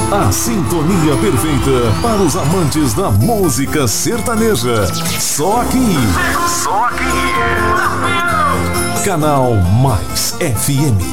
A sintonia perfeita para os amantes da música sertaneja. Só aqui. Só aqui. Canal Mais FM.